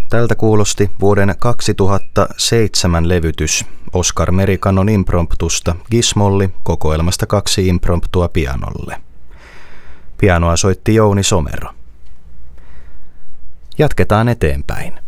Tältä kuulosti vuoden 2007 levytys Oskar Merikannon impromptusta Gizmolli kokoelmasta 2 impromptua pianolle. Pianoa soitti Jouni Somero. Jatketaan eteenpäin.